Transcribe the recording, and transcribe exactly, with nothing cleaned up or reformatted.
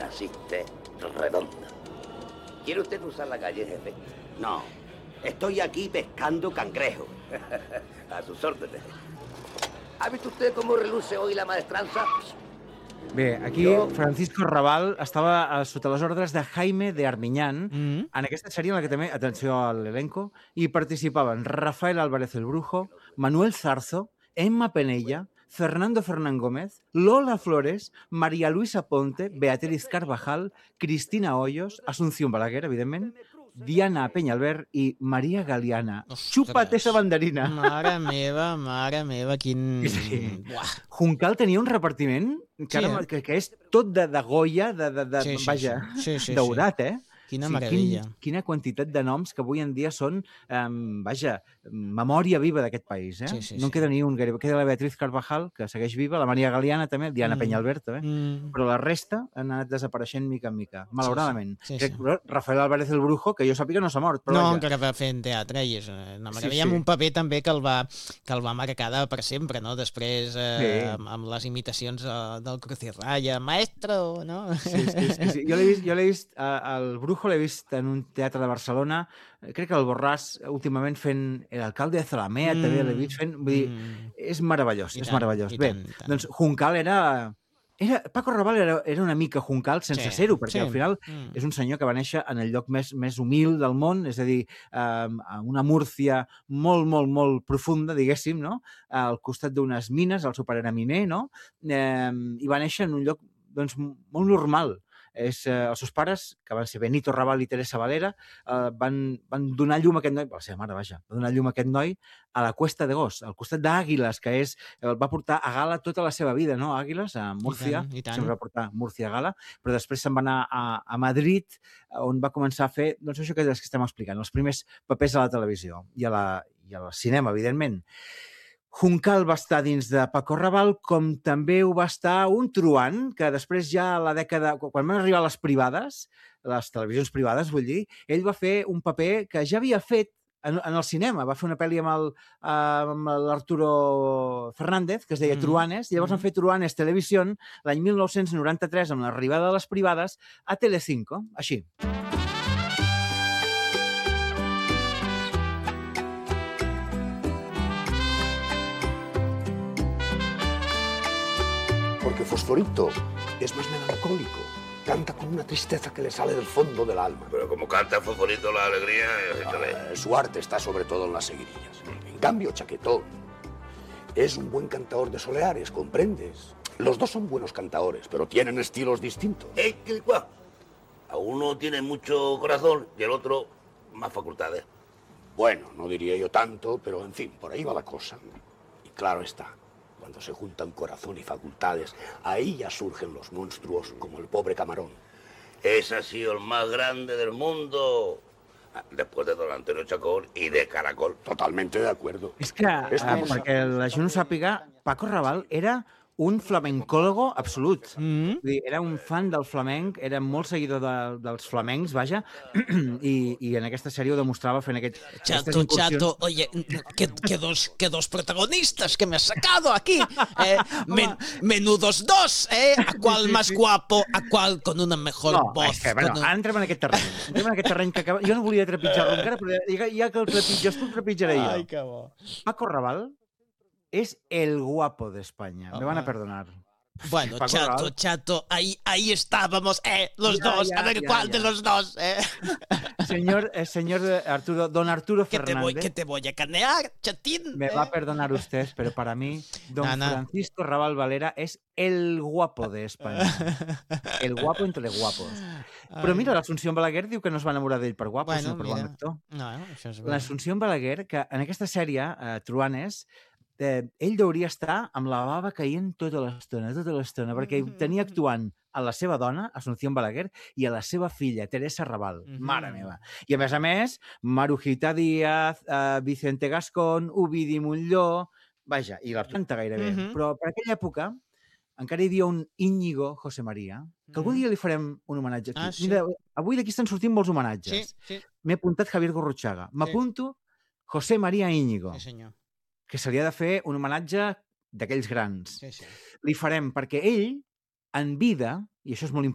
naciste redonda. ¿Quiere usted cruzar la calle, jefe? No. Estoy aquí pescando cangrejo. A sus órdenes. ¿Ha visto usted cómo reluce hoy la maestranza? Bé, aquí Jo... Francisco Raval estava sota les ordres de Jaime de Armiñán, Mm. en aquesta sèrie en la que també, atenció a l'elenco, hi participaven Rafael Álvarez el Brujo, Manuel Zarzo, Emma Penella, Fernando Fernán Gómez, Lola Flores, María Luisa Ponte, Beatriz Carvajal, Cristina Hoyos, Asunción Balaguer, evidentment, Diana Peñalver i Maria Galiana. Xupa't esa banderina. Mare meva, mare meva, quin... Sí. Buah. Juncal tenia un repartiment que, ara, Sí, eh? que, que és tot de, de Goya, de, de, de, Sí, sí, vaja, sí. Sí, sí, daurat, sí. eh? Quina Sí, meravella. Quin, quina quantitat de noms que avui en dia són, um, vaja, memòria viva d'aquest país, eh? Sí, sí, no en sí. queda ni un, gairebé. Queda la Beatriz Carvajal, que segueix viva, la Maria Galiana també, Diana Mm. Peñalver també, Mm. però la resta han anat desapareixent mica en mica, malauradament. Sí, sí, Crec, sí. però Rafael Álvarez el Brujo, que jo sàpiga no s'ha mort, però No, vaja. encara va fent teatre i és una Sí, meravella, sí. amb un paper també que el va, que el va marcar de per sempre, no? Després, eh, Sí. amb, amb les imitacions eh, del Cruz i Raya, maestro, no? Sí, sí, sí, sí. Jo l'he vist, jo l'he vist eh, el Brujo l'he vist en un teatre de Barcelona, eh, crec que el Borràs últimament fent l'alcalde de Zalamea, mm. també l'he vist fent, vull dir, Mm. és meravellós, I és tant, meravellós. i Bé, tant, i tant. doncs Juncal era... Era, Paco Raval era, era una mica Juncal sense Sí, ser-ho, perquè sí. al final Mm. és un senyor que va néixer en el lloc més, més humil del món, és a dir, eh, a una Múrcia molt, molt, molt profunda, diguéssim, no? Al costat d'unes mines, al superera miner, no? Eh, I va néixer en un lloc doncs, molt normal. És, eh, els seus pares, que van ser Benito Raval i Teresa Valera, eh, van, van donar llum a aquest noi, la seva mare, vaja, va donar llum a aquest noi a la Cuesta de Gos, al costat d'Àguiles, que és, el va portar a gala tota la seva vida, no? Àguiles, a Múrcia, I tant, i tant. sempre va portar Múrcia a gala, però després se'n va anar a, a Madrid, on va començar a fer, doncs això que, que estem explicant, els primers papers a la televisió i a la, i al cinema, evidentment. Juncal va estar dins de Paco Raval, com també ho va estar un truant, que després ja a la dècada... Quan van arribar les privades, les televisions privades, vull dir, ell va fer un paper que ja havia fet en, en el cinema. Va fer una pel·li amb el, amb l'Arturo Fernández, que es deia Mhm. Truanes, i llavors Mhm. van fer Truanes Televisión l'any mil nou-cents noranta-tres, amb l'arribada de les privades, a Telecinco, així. Porque Fosforito es más melancólico. Canta con una tristeza que le sale del fondo del alma. Pero como canta Fosforito la alegría... Ah, su arte está sobre todo en las seguirillas. En cambio, Chaquetón es un buen cantador de soleares, ¿comprendes? Los dos son buenos cantadores, pero tienen estilos distintos. Es que, guau, a uno tiene mucho corazón y el otro más facultades. Bueno, no diría yo tanto, pero en fin, por ahí va la cosa. Y claro está, cuando se juntan corazón y facultades, ahí ya surgen los monstruos como el pobre Camarón. Ese ha sido el más grande del mundo, después de Don Antonio Chacón y de Caracol. Totalmente de acuerdo. És que, És eh, com- perquè la gent ho sàpiga, Paco Raval era un flamencòlogo absolut. Mm. Vull dir, era un fan del flamenc, era molt seguidor de, dels flamencs, vaja, i, i en aquesta sèrie ho demostrava fent aquest, aquestes Chato, incursions. chato, oye, que, que, dos, que dos protagonistas que me has sacado aquí. Eh, men- menudos dos, ¿eh? ¿A cuál más guapo? ¿A cuál con una mejor No, voz? és que, bueno, con un- ara entrem en aquest terreny. Entrem en aquest terreny que acaba... Jo no volia trepitjar-lo encara, però ja, ja que el trepitges tu, el trepitjaré jo. Ai, que bo. Paco Raval es el guapo de España. Me van a Home. perdonar. Bueno, Paco chato, Raval. chato, ahí, ahí estábamos, ¿eh? Los Ya, dos, ya, a ver ya, cuál ya. de los dos, ¿eh? Señor, eh, señor Arturo, don Arturo Que te, voy, Fernández. que te voy a canear, chatín. Me ¿eh? va a perdonar usted, pero para mí, don No, no. Francisco Raval Valera es el guapo de España. El guapo entre guapos. Però Ai. mira, l'Assumpció Balaguer diu que no es va enamorar d'ell per guapo, Bueno, sinó per bon mira. actor. No, això és veritat. L'Assumpció Balaguer, que en aquesta sèrie, eh, Truanes, eh, ell hauria estar amb la bava caient tota l'estona, tota l'estona, perquè tenia actuant a la seva dona, Assumpció Balaguer, i a la seva filla, Teresa Raval. Mhm. Mare meva. I a més a més, Marujita Díaz, eh, Vicente Gascón, Ovidi Montlló... Vaja, i la planta gairebé. Mhm. Però per aquella època encara hi havia un Íñigo José María, que algun Mhm. dia li farem un homenatge aquí. Ah, sí? Mira, avui d'aquí estan sortint molts Sí, homenatges. sí, M'he apuntat Javier Gurruchaga. M'apunto José María Íñigo, sí, senyor. que se li ha de fer un homenatge d'aquells grans. Sí, sí. Li farem perquè ell, en vida, i això és molt important,